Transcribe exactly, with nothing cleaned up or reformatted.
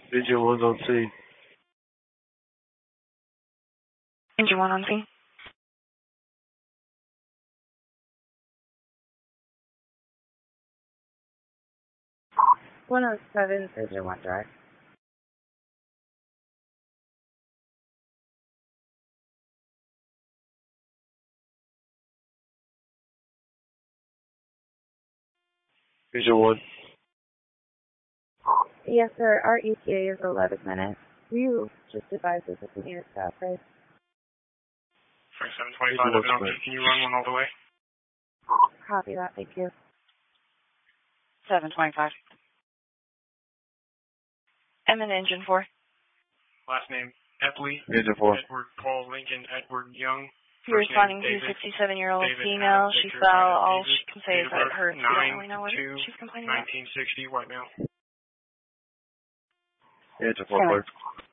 Engine one's on scene. Engine one on scene. one oh seven, Engine one drive. Engine one. Yes, sir. Our E T A is eleven minutes. You just advised us if we need to stop, right? Frank seven twenty-five, Evan, can you run one all the way? Copy that, thank you. seven twenty-five. And then engine four. Last name, Epley. Engine four. Edward Paul Lincoln, Edward Young. You're responding to a fifty-seven-year-old female. She fell. All she can say is that it hurts. We don't really know what she's complaining about. nineteen sixty, white male. Engine four, clear.